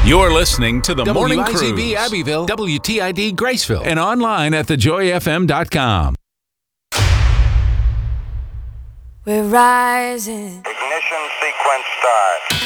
You're listening to The Morning Cruise. WIZB Abbeville, WTID Graceville, And online at thejoyfm.com. We're rising. Ignition sequence start.